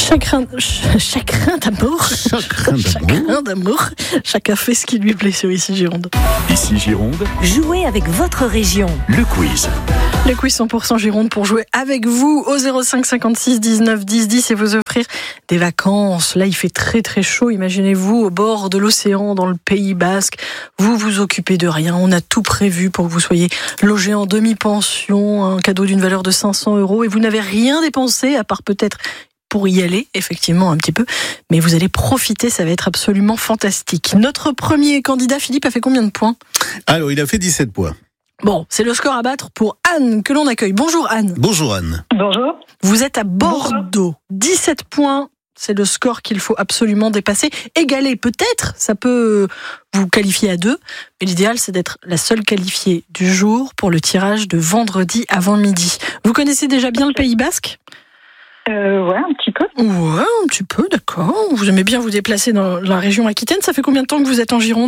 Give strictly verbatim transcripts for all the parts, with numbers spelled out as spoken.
Chagrin, ch- chagrin d'amour. Chagrin d'amour. Chagrin d'amour. Chacun fait ce qui lui plaît sur Ici Gironde. Ici Gironde, Jouez avec votre région. le quiz. Le quiz cent pour cent Gironde pour jouer avec vous au zéro cinq cinquante-six dix-neuf dix dix et vous offrir des vacances. Là, il fait très très chaud. Imaginez-vous au bord de l'océan dans le Pays Basque. Vous vous occupez de rien. On a tout prévu pour que vous soyez logé en demi-pension, un cadeau d'une valeur de cinq cents euros et vous n'avez rien dépensé à part peut-être pour y aller, effectivement, un petit peu. Mais vous allez profiter, ça va être absolument fantastique. Notre premier candidat, Philippe, a fait combien de points ? Alors, il a fait dix-sept points. Bon, c'est le score à battre pour Anne, que l'on accueille. Bonjour Anne. Bonjour Anne. Bonjour. Vous êtes à Bordeaux. dix-sept points, c'est le score qu'il faut absolument dépasser. Égaler, peut-être, ça peut vous qualifier à deux. Mais l'idéal, c'est d'être la seule qualifiée du jour pour le tirage de vendredi avant midi. Vous connaissez déjà bien le Pays Basque ? Euh, ouais, un petit peu. Ouais, un petit peu, d'accord. Vous aimez bien vous déplacer dans la région Aquitaine. Ça fait combien de temps que vous êtes en Gironde ?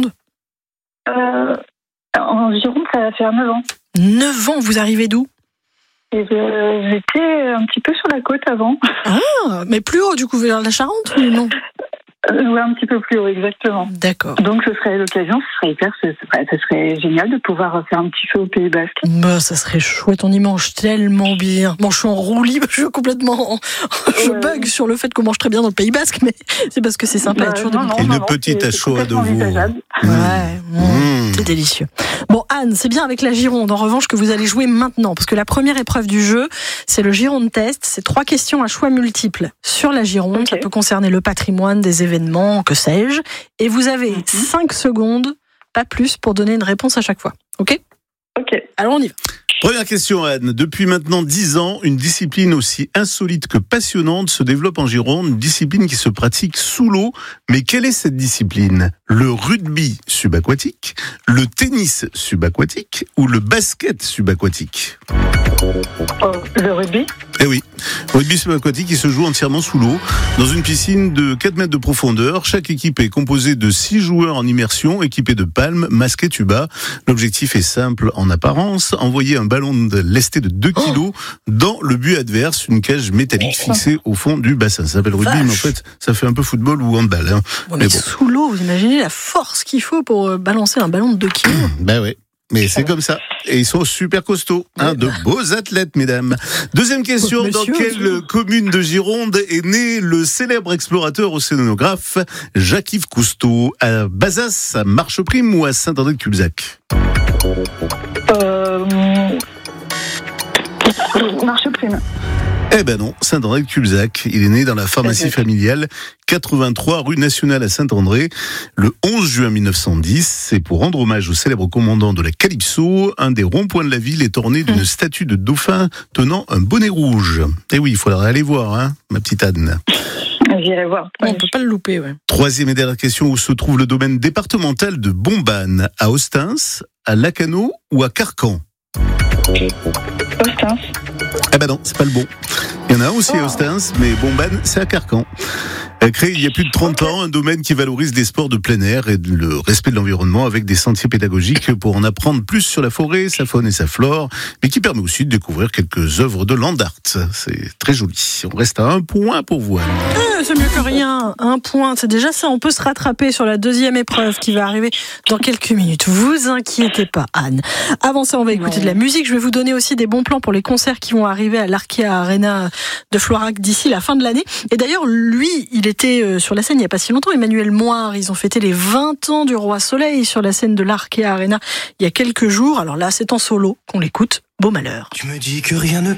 Euh, en Gironde, ça va faire neuf ans. neuf ans, vous arrivez d'où ? Et je- j'étais un petit peu sur la côte avant. Ah, mais plus haut, du coup, vers la Charente ou non ? Euh, ouais, un petit peu plus haut, exactement. D'accord. Donc, ce serait l'occasion, ce serait hyper, ce serait, ce serait génial de pouvoir faire un petit feu au Pays Basque. Bah, ça serait chouette, on y mange tellement bien. Bon, je suis en roue libre, je suis complètement... Je Ouais. bug sur le fait qu'on mange très bien dans le Pays Basque, mais c'est parce que c'est sympa, il y a Bah, toujours des non, bons non, trucs. Une non, non, petite c'est- à c'est chaud à complètement Deveau. envisageable. Ouais, mmh, Mmh. c'est délicieux. Bon, Anne, c'est bien avec la Gironde, en revanche, que vous allez jouer maintenant, parce que la première épreuve du jeu, c'est le Gironde Test, c'est trois questions à choix multiples sur la Gironde, Ok. ça peut concerner le patrimoine, des événements, que sais-je, et vous avez Mhm. cinq secondes, pas plus, pour donner une réponse à chaque fois. Ok ? Ok. Alors on y va. Première question Anne. Depuis maintenant dix ans, une discipline aussi insolite que passionnante se développe en Gironde, une discipline qui se pratique sous l'eau. Mais quelle est cette discipline ? Le rugby subaquatique, le tennis subaquatique ou le basket subaquatique ? Oh, le rugby. Eh oui, rugby subaquatique qui se joue entièrement sous l'eau, dans une piscine de quatre mètres de profondeur. Chaque équipe est composée de six joueurs en immersion, équipés de palmes, masques et tuba. L'objectif est simple en apparence, envoyer un ballon de lesté de deux kilos dans le but adverse, une cage métallique fixée au fond du bassin. Ça s'appelle rugby, Vache. mais en fait, ça fait un peu football ou handball. Hein. Bon, mais Mais bon. sous l'eau, vous imaginez la force qu'il faut pour euh, balancer un ballon de deux kilos. Ben ouais. Mais c'est comme ça. Et ils sont super costauds. Hein, de beaux athlètes, mesdames. Deuxième question. Dans Monsieur, quelle monsieur. commune de Gironde est né le célèbre explorateur océanographe Jacques-Yves Cousteau ? À Bazas, à Marcheprime ou à Saint-André-de-Cubzac ? Euh, marche prime. Eh ben non, Saint-André-de-Cubzac. Il est né dans la pharmacie familiale quatre-vingt-trois rue Nationale à Saint-André le onze juin mille neuf cent dix. C'est pour rendre hommage au célèbre commandant de la Calypso. Un des ronds-points de la ville est orné d'une statue de dauphin tenant un bonnet rouge. Eh oui, il faudra aller voir, hein, ma petite Anne. J'irai voir. On peut pas le louper, ouais. Troisième et dernière question, où se trouve le domaine départemental de Bombane ? À Ostens, à Lacanau ou à Carcan ? Ostens. Eh ben non, c'est pas le bon. Il y en a un aussi à Ostens, mais Bombane, c'est à Carcan. Créé il y a plus de trente ans, un domaine qui valorise les sports de plein air et le respect de l'environnement avec des sentiers pédagogiques pour en apprendre plus sur la forêt, sa faune et sa flore, mais qui permet aussi de découvrir quelques œuvres de land art. C'est très joli. On reste à un point pour vous, Anne. Ah, c'est mieux que rien. Un point, c'est déjà ça. On peut se rattraper sur la deuxième épreuve qui va arriver dans quelques minutes. Vous inquiétez pas, Anne. Avant ça, on va écouter Ouais. de la musique. Je vais vous donner aussi des bons plans pour les concerts qui vont arriver à l'Arkea Arena de Floirac d'ici la fin de l'année. Et d'ailleurs, lui, il était sur la scène il n'y a pas si longtemps. Emmanuel Moire, ils ont fêté les vingt ans du Roi Soleil sur la scène de l'Arkea Arena il y a quelques jours. Alors là, c'est en solo qu'on l'écoute. Beau malheur. Tu me dis que rien ne